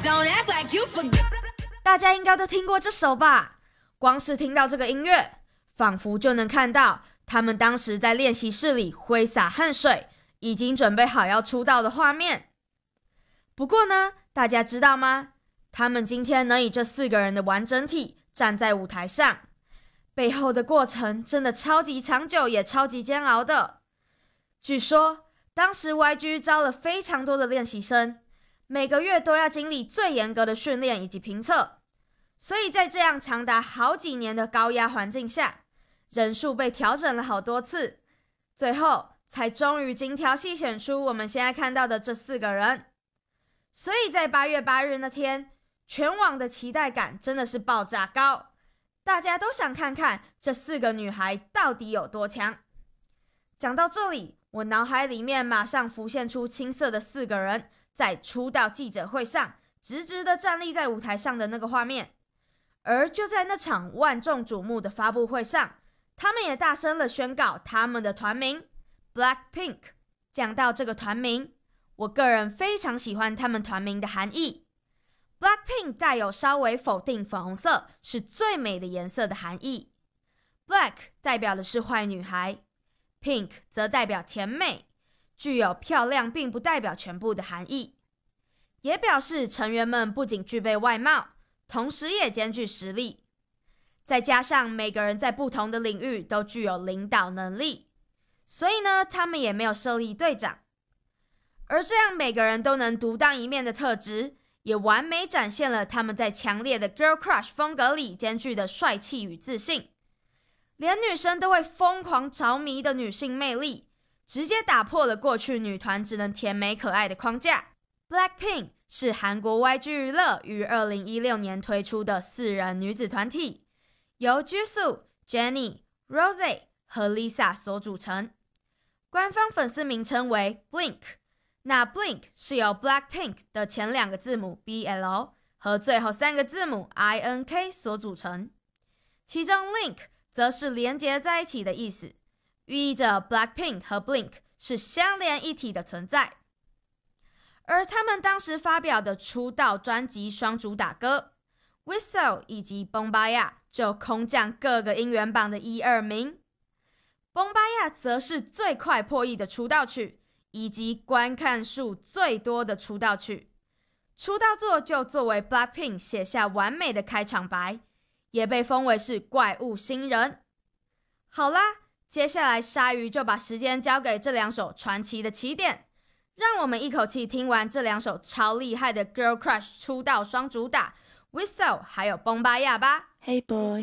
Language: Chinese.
大家应该都听过这首吧？光是听到这个音乐，仿佛就能看到他们当时在练习室里挥洒汗水，已经准备好要出道的画面。不过呢，大家知道吗？他们今天能以这4个人的完整体站在舞台上，背后的过程真的超级长久，也超级煎熬的。据说当时 YG 招了非常多的练习生，每个月都要经历最严格的训练以及评测，所以在这样长达好几年的高压环境下，人数被调整了好多次，最后才终于精挑细选出我们现在看到的这4个人。所以在8月8日那天，全网的期待感真的是爆炸高，大家都想看看这4个女孩到底有多强。讲到这里，我脑海里面马上浮现出青涩的4个人在出道记者会上直直的站立在舞台上的那个画面。而就在那场万众瞩目的发布会上，他们也大声的宣告他们的团名 BLACKPINK。 讲到这个团名，我个人非常喜欢他们团名的含义。 BLACKPINK 带有稍微否定粉红色是最美的颜色的含义， Black 代表的是坏女孩， Pink 则代表甜美，具有漂亮并不代表全部的含义，也表示成员们不仅具备外貌，同时也兼具实力，再加上每个人在不同的领域都具有领导能力，所以呢，他们也没有设立队长。而这样每个人都能独当一面的特质，也完美展现了他们在强烈的 Girl Crush 风格里兼具的帅气与自信，连女生都会疯狂着迷的女性魅力，直接打破了过去女团只能甜美可爱的框架。 BLACKPINK 是韩国 YG 娱乐于2016年推出的4人女子团体，由 Jisoo、Jennie、Rosé 和 Lisa 所组成，官方粉丝名称为 Blink。 那 Blink 是由 BLACKPINK 的前2个字母 BL 和最后3个字母 INK 所组成，其中 Link 则是连结在一起的意思，寓意着 BLACKPINK 和 Blink 是相连一体的存在。而他们当时发表的出道专辑双主打歌 Whistle 以及 Bombaya 就空降各个音源榜的1、2名， Bombaya 则是最快破亿的出道曲，以及观看数最多的出道曲。出道作就作为 BLACKPINK 写下完美的开场白，也被封为是怪物新人。好啦，接下来鲨鱼就把时间交给这2首传奇的起点，让我们一口气听完这2首超厉害的 Girl Crush 出道双主打 Whistle 还有 Bombaya 吧。 Hey boy